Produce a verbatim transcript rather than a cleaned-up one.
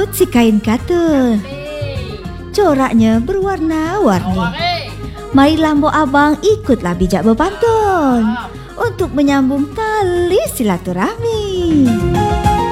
rambut si kain katun. Coraknya berwarna-warni. Marilah Mbok Abang ikutlah bijak berpantun untuk menyambung tali silaturahmi.